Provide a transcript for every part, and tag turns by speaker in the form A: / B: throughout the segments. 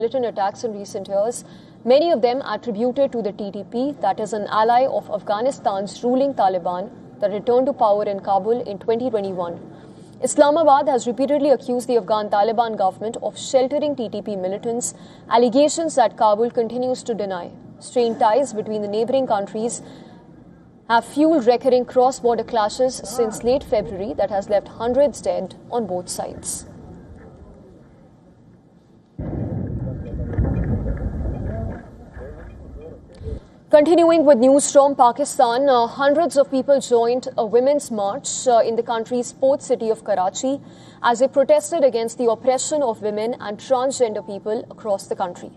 A: militant attacks in recent years, many of them attributed to the TTP, that is an ally of Afghanistan's ruling Taliban that returned to power in Kabul in 2021. Islamabad has repeatedly accused the Afghan Taliban government of sheltering TTP militants, allegations that Kabul continues to deny. Strained ties between the neighboring countries have fueled recurring cross-border clashes since late February that has left hundreds dead on both sides. Continuing with news from Pakistan, hundreds of people joined a women's march in the country's port city of Karachi as they protested against the oppression of women and transgender people across the country.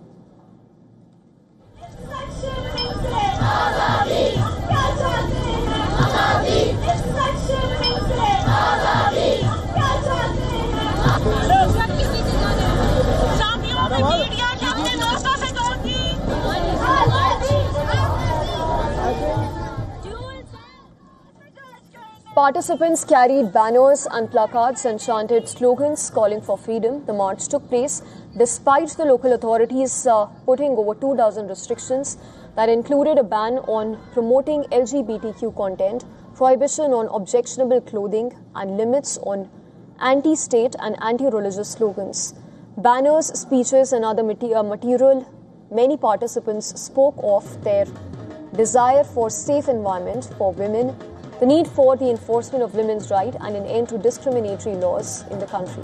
A: Participants carried banners and placards and chanted slogans calling for freedom. The march took place despite the local authorities putting over 2 dozen restrictions that included a ban on promoting LGBTQ content, prohibition on objectionable clothing, and limits on anti-state and anti-religious slogans. Banners, speeches, and other material, many participants spoke of their desire for safe environment for women, the need for the enforcement of women's rights and an end to discriminatory laws in the country.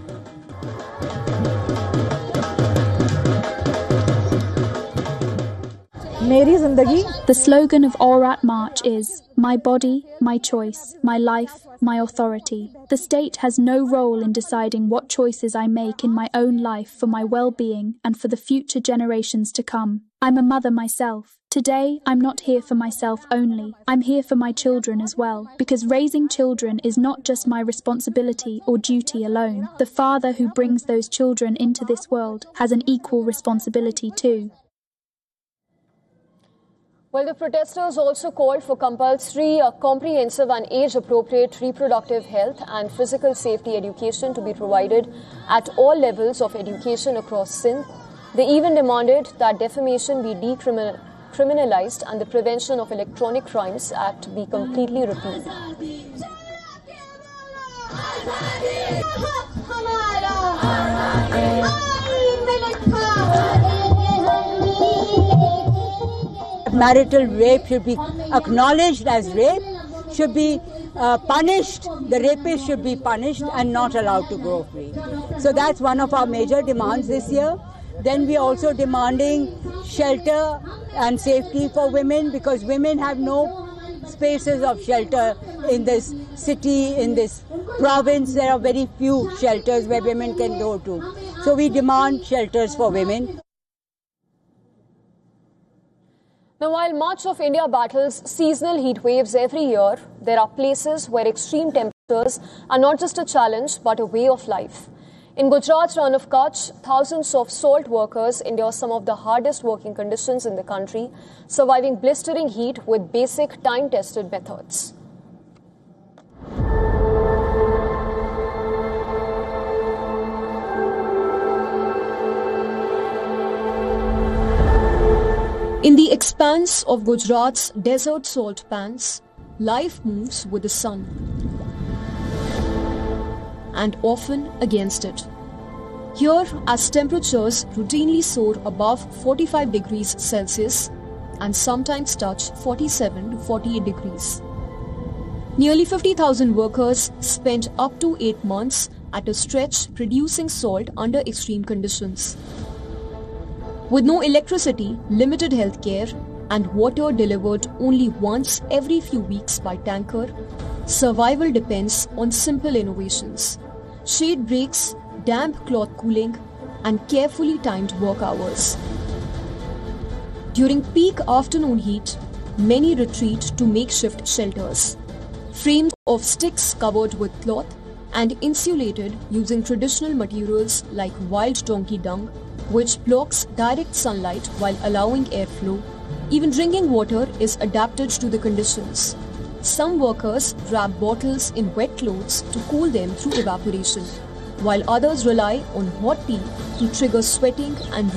B: The slogan of Aurat March is, "My body, my choice, my life, my authority." The state has no role in deciding what choices I make in my own life for my well-being and for the future generations to come. I'm a mother myself. Today, I'm not here for myself only. I'm here for my children as well, because raising children is not just my responsibility or duty alone. The father who brings those children into this world has an equal responsibility too.
A: Well, the protesters also called for compulsory, comprehensive and age-appropriate reproductive health and physical safety education to be provided at all levels of education across Sindh. They even demanded that defamation be decriminalized and the Prevention of Electronic Crimes Act be completely repealed.
C: Marital rape should be acknowledged as rape, should be punished, the rapist should be punished and not allowed to go free. So that's one of our major demands this year. Then we are also demanding shelter and safety for women, because women have no spaces of shelter in this city, in this province. There are very few shelters where women can go to. So we demand shelters for women.
A: Now, while much of India battles seasonal heat waves every year, there are places where extreme temperatures are not just a challenge but a way of life. In Gujarat's Rann of Kutch, thousands of salt workers endure some of the hardest working conditions in the country, surviving blistering heat with basic time-tested methods. In the expanse of Gujarat's desert salt pans, life moves with the sun, and often against it. Here, as temperatures routinely soar above 45 degrees Celsius and sometimes touch 47 to 48 degrees. Nearly 50,000 workers spent up to 8 months at a stretch producing salt under extreme conditions. With no electricity, limited healthcare, and water delivered only once every few weeks by tanker, survival depends on simple innovations: shade breaks, damp cloth cooling, and carefully timed work hours. During peak afternoon heat, many retreat to makeshift shelters, framed of sticks covered with cloth and insulated using traditional materials like wild donkey dung, which blocks direct sunlight while allowing airflow. Even drinking water is adapted to the conditions. Some workers wrap bottles in wet clothes to cool them through evaporation, while others rely on hot tea to trigger sweating and